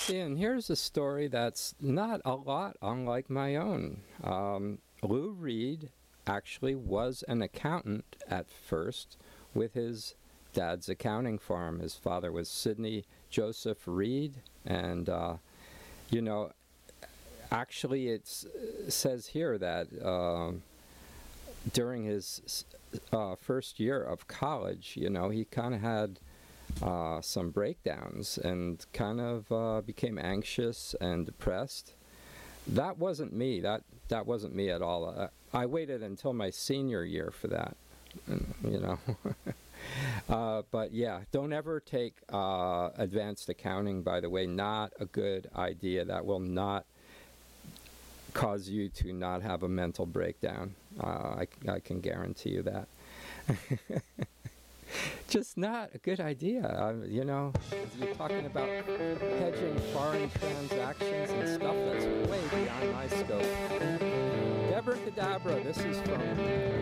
See, and here's a story that's not a lot unlike my own. Lou Reed actually was an accountant at first with his dad's accounting firm. His father was Sidney Joseph Reed, and you know, actually it says here that during his first year of college, you know, he kind of had some breakdowns and kind of became anxious and depressed. That wasn't me. That wasn't me at all. I waited until my senior year for that, you know. But yeah, don't ever take advanced accounting, by the way. Not a good idea. That will not cause you to not have a mental breakdown. I can guarantee you that. Just not a good idea. You know, you're talking about hedging foreign transactions and stuff that's way beyond my scope. Deborah Cadabra, this is from